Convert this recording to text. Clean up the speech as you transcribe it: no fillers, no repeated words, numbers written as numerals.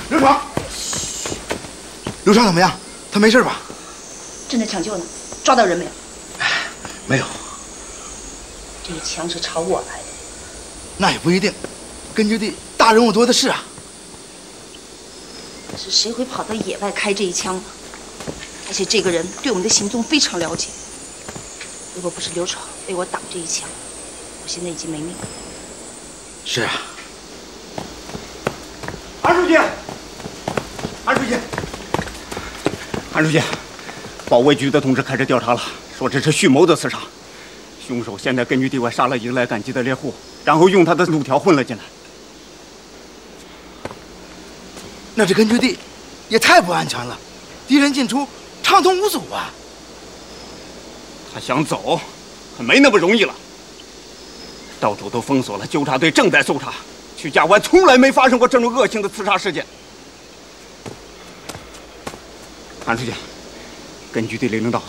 刘闯，刘闯怎么样？他没事吧？ 正在抢救呢，抓到人没有？ 没有。 这一枪是朝我来的。 那也不一定，根据地大人物多的是啊。 可是谁会跑到野外开这一枪呢？而且这个人对我们的行踪非常了解。如果不是刘闯被我挡这一枪，我现在已经没命了。 是啊。 韩书记，韩书记，韩书记，保卫局的同志开始调查了，说这是蓄谋的刺杀。凶手现在根据地外杀了迎来赶集的猎户，然后用他的路条混了进来。 那这根据地也太不安全了，敌人进出畅通无阻啊！ 他想走，可没那么容易了。到处都封锁了，纠察队正在搜查。曲家湾从来没发生过这种恶性的刺杀事件。韩书记，根据地领导